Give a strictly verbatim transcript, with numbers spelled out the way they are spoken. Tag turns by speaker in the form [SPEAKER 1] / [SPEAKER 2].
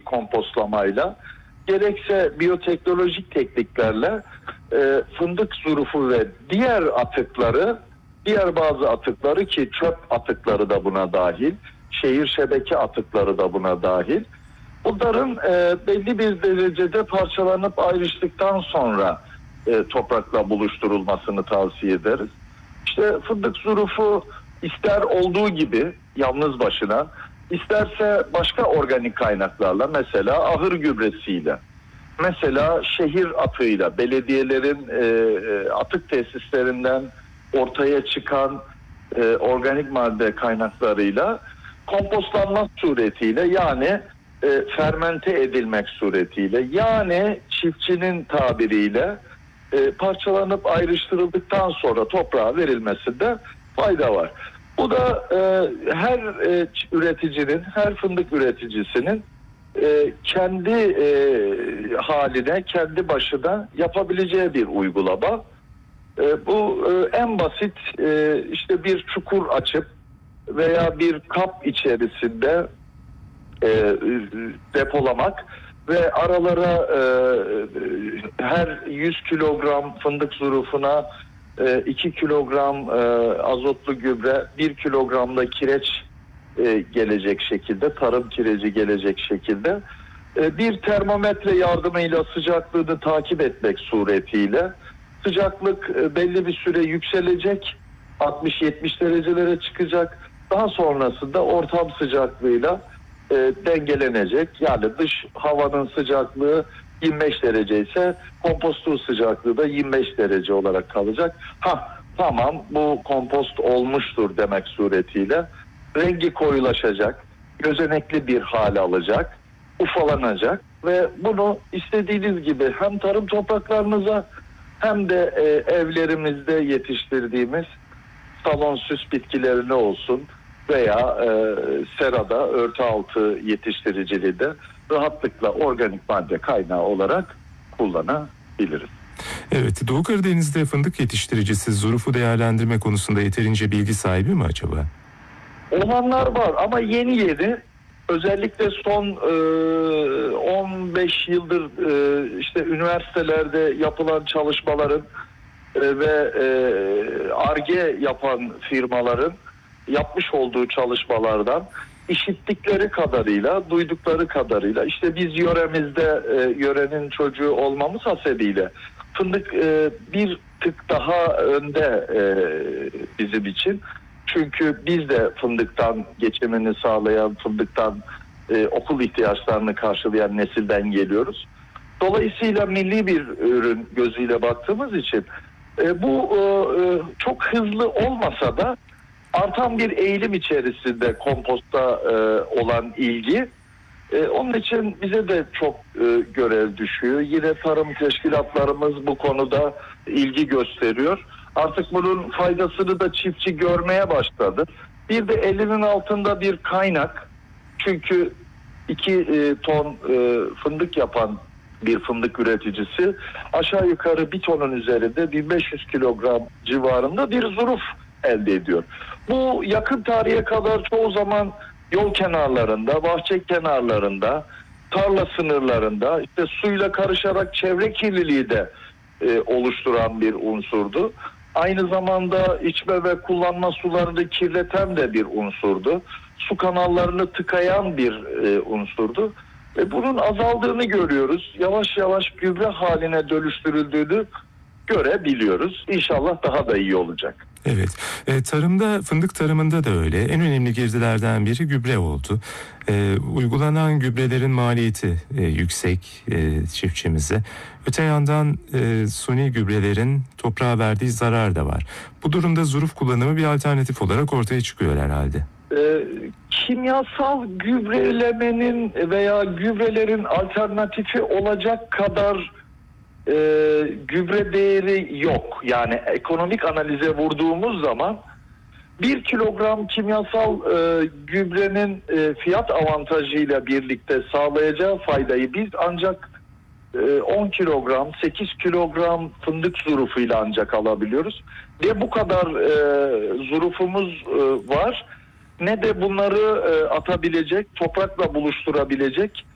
[SPEAKER 1] kompostlamayla, gerekse biyoteknolojik tekniklerle e, fındık zurufu ve diğer atıkları, diğer bazı atıkları ki çöp atıkları da buna dahil, şehir şebeke atıkları da buna dahil. Bunların e, belli bir derecede parçalanıp ayrıştıktan sonra e, toprakla buluşturulmasını tavsiye ederiz. İşte fındık zurufu ister olduğu gibi yalnız başına, isterse başka organik kaynaklarla, mesela ahır gübresiyle, mesela şehir atığıyla, belediyelerin e, atık tesislerinden ortaya çıkan e, organik madde kaynaklarıyla kompostlanmak suretiyle, yani e, fermente edilmek suretiyle, yani çiftçinin tabiriyle e, parçalanıp ayrıştırıldıktan sonra toprağa verilmesinde fayda var. Bu da e, her e, üreticinin, her fındık üreticisinin e, kendi e, haline, kendi başına yapabileceği bir uygulama. E, bu e, en basit e, işte bir çukur açıp veya bir kap içerisinde e, depolamak ve aralara e, her yüz kilogram fındık zurufuna iki kilogram e, azotlu gübre, bir kilogram da kireç e, gelecek şekilde, tarım kireci gelecek şekilde e, bir termometre yardımıyla sıcaklığını takip etmek suretiyle sıcaklık e, belli bir süre yükselecek, altmış yetmiş derecelere çıkacak. Daha sonrasında ortam sıcaklığıyla e, dengelenecek. Yani dış havanın sıcaklığı yirmi beş derece ise kompostun sıcaklığı da yirmi beş derece olarak kalacak. Ha tamam, bu kompost olmuştur demek suretiyle rengi koyulaşacak, gözenekli bir hale alacak, ufalanacak ve bunu istediğiniz gibi hem tarım topraklarınıza hem de e, evlerimizde yetiştirdiğimiz salon süs bitkilerine olsun veya e, serada, örtü altı yetiştiriciliği de rahatlıkla organik madde kaynağı olarak kullanabiliriz.
[SPEAKER 2] Evet, Doğu Karadeniz'de fındık yetiştiricisi zurufu değerlendirme konusunda yeterince bilgi sahibi mi acaba?
[SPEAKER 1] Olanlar var ama yeni yeni, özellikle son e, on beş yıldır e, işte üniversitelerde yapılan çalışmaların e, ve Ar-Ge yapan firmaların yapmış olduğu çalışmalardan işittikleri kadarıyla, duydukları kadarıyla, işte biz yöremizde e, yörenin çocuğu olmamız hasebiyle fındık e, bir tık daha önde e, bizim için. Çünkü biz de fındıktan geçimini sağlayan, fındıktan e, okul ihtiyaçlarını karşılayan nesilden geliyoruz. Dolayısıyla milli bir ürün gözüyle baktığımız için e, bu e, çok hızlı olmasa da artan bir eğilim içerisinde komposta e, olan ilgi. E, onun için bize de çok e, görev düşüyor. Yine tarım teşkilatlarımız bu konuda ilgi gösteriyor. Artık bunun faydasını da çiftçi görmeye başladı. Bir de elinin altında bir kaynak. Çünkü iki e, ton e, fındık yapan bir fındık üreticisi aşağı yukarı bir tonun üzerinde bin beş yüz kilogram civarında bir zuruf elde ediyor. Bu yakın tarihe kadar çoğu zaman yol kenarlarında, bahçe kenarlarında, tarla sınırlarında, işte suyla karışarak çevre kirliliği de e, oluşturan bir unsurdu. Aynı zamanda içme ve kullanma sularını kirleten de bir unsurdu. Su kanallarını tıkayan bir e, unsurdu. E, bunun azaldığını görüyoruz. Yavaş yavaş gübre haline dönüştürüldüğünü görebiliyoruz. İnşallah daha da iyi olacak.
[SPEAKER 2] Evet, e, tarımda, fındık tarımında da öyle. En önemli girdilerden biri gübre oldu. E, uygulanan gübrelerin maliyeti e, yüksek e, çiftçimize. Öte yandan e, suni gübrelerin toprağa verdiği zarar da var. Bu durumda zuruf kullanımı bir alternatif olarak ortaya çıkıyor herhalde.
[SPEAKER 1] E, kimyasal gübrelemenin veya gübrelerin alternatifi olacak kadar e, gübre değeri yok. Yani ekonomik analize vurduğumuz zaman bir kilogram kimyasal e, gübrenin e, fiyat avantajıyla birlikte sağlayacağı faydayı biz ancak e, on kilogram, sekiz kilogram fındık zurufuyla ancak alabiliyoruz. Ve bu kadar e, zurufumuz e, var. Ne de bunları e, atabilecek, toprakla buluşturabilecek